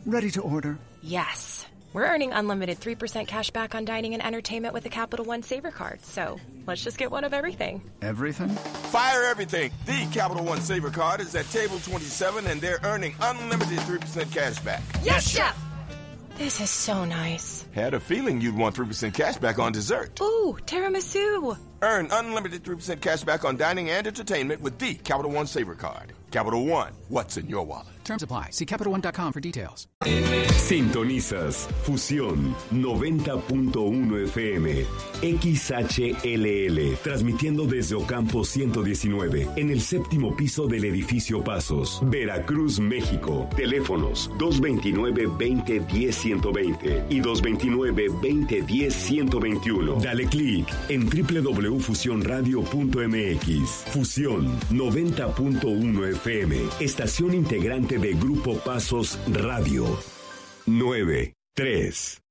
Ready to order. Yes. We're earning unlimited 3% cash back on dining and entertainment with the Capital One Saver Card, so let's just get one of everything. Everything? Fire everything. The Capital One Saver Card is at table 27, and they're earning unlimited 3% cash back. Yes, Chef! This is so nice. Had a feeling you'd want 3% cash back on dessert. Ooh, tiramisu. Earn unlimited 3% cash back on dining and entertainment with the Capital One Saver Card. Capital One, what's in your wallet? Terms apply. See CapitalOne.com for details. Sintonizas Fusión 90.1 FM XHLL, transmitiendo desde Ocampo 119 en el séptimo piso del edificio Pasos, Veracruz, México. Teléfonos 229-2010-120 y 229-2010-121. Dale clic en www.fusionradio.mx. Fusión 90.1 FM, estación integrante de Grupo Pasos Radio. 9-3.